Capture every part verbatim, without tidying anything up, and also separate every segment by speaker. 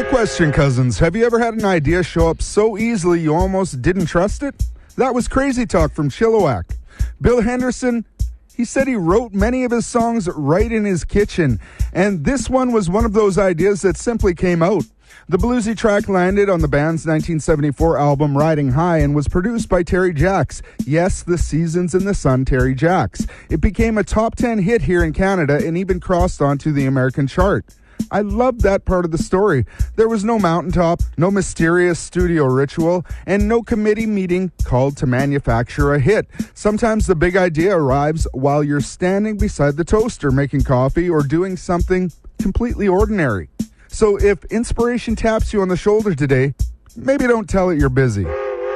Speaker 1: Quick question, cousins. Have you ever had an idea show up so easily you almost didn't trust it? That was Crazy Talk from Chilliwack. Bill Henderson, he said he wrote many of his songs right in his kitchen, and this one was one of those ideas that simply came out. The bluesy track landed on the band's nineteen seventy-four album Riding High and was produced by Terry Jacks. Yes, the Seasons in the Sun Terry Jacks. It became a top ten hit here in Canada and even crossed onto the American chart. I loved that part of the story. There was no mountaintop, no mysterious studio ritual, and no committee meeting called to manufacture a hit. Sometimes the big idea arrives while you're standing beside the toaster making coffee or doing something completely ordinary. So if inspiration taps you on the shoulder today, maybe don't tell it you're busy.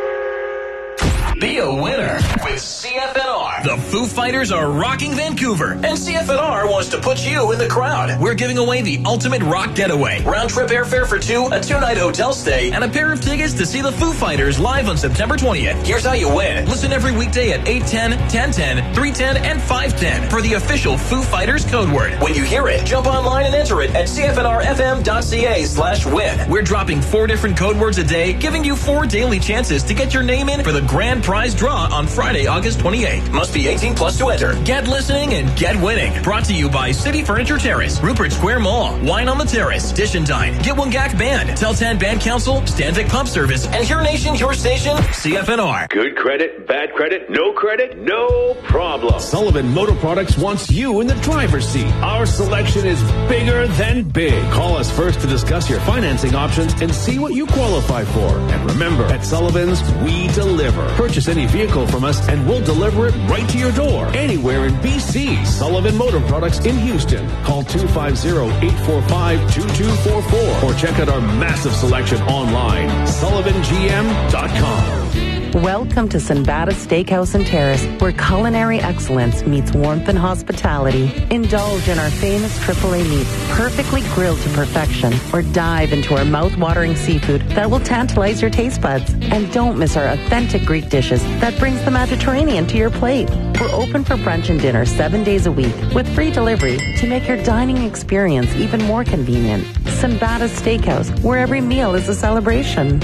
Speaker 2: Be a winner with C F N R. The Foo Fighters are rocking Vancouver, and C F N R wants to put you in the crowd. We're giving away the ultimate rock getaway. Round-trip airfare for two, a two-night hotel stay, and a pair of tickets to see the Foo Fighters live on September twentieth. Here's how you win. Listen every weekday at eight ten, ten ten, three ten, and five ten for the official Foo Fighters code word. When you hear it, jump online and enter it at cfnrfm.ca slash win. We're dropping four different code words a day, giving you four daily chances to get your name in for the grand prize draw on Friday, August twenty-eighth. Must be eighteen plus to enter. Get listening and get winning. Brought to you by City Furniture Terrace, Rupert Square Mall, Wine on the Terrace, Dish and Dine, Gitwangak Band, Teltan Band Council, Stanvik Pub Service, and Your Nation, Your Station, C F N R.
Speaker 3: Good credit, bad credit, no credit, no problem.
Speaker 4: Sullivan Motor Products wants you in the driver's seat. Our selection is bigger than big. Call us first to discuss your financing options and see what you qualify for. And remember, at Sullivan's, we deliver. Purchase any vehicle from us and we'll deliver it right to your door anywhere in B C. Sullivan Motor Products in Houston. Call two five zero, eight four five, two two four four or check out our massive selection online, sullivan g m dot com.
Speaker 5: Welcome to Sinbada Steakhouse and Terrace, where culinary excellence meets warmth and hospitality. Indulge in our famous triple A meats, perfectly grilled to perfection, or dive into our mouth-watering seafood that will tantalize your taste buds. And don't miss our authentic Greek dishes that brings the Mediterranean to your plate. We're open for brunch and dinner seven days a week with free delivery to make your dining experience even more convenient. Sinbada Steakhouse, where every meal is a celebration.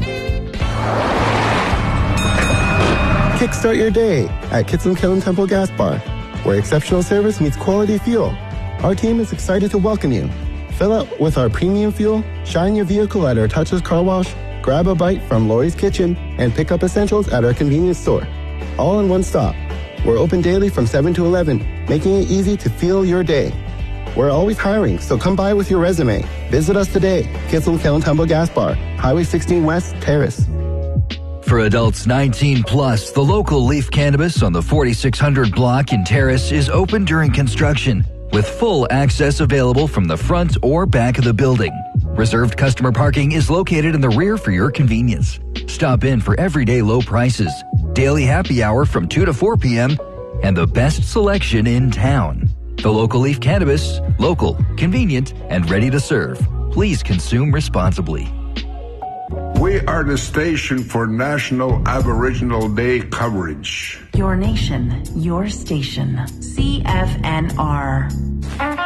Speaker 6: Kickstart your day at Kitson Kiln Temple Gas Bar, where exceptional service meets quality fuel. Our team is excited to welcome you. Fill up with our premium fuel, shine your vehicle at our touchless car wash, grab a bite from Lori's Kitchen, and pick up essentials at our convenience store. All in one stop. We're open daily from seven to eleven, making it easy to fuel your day. We're always hiring, so come by with your resume. Visit us today, Kitson Kiln Temple Gas Bar, Highway sixteen West, Terrace.
Speaker 7: For adults nineteen plus, the local Leaf Cannabis on the forty-six hundred block in Terrace is open during construction, with full access available from the front or back of the building. Reserved customer parking is located in the rear for your convenience. Stop in for everyday low prices, daily happy hour from two to four p.m., and the best selection in town. The local Leaf Cannabis, local, convenient, and ready to serve. Please consume responsibly.
Speaker 8: We are the station for National Aboriginal Day coverage.
Speaker 5: Your nation, your station. C F N R.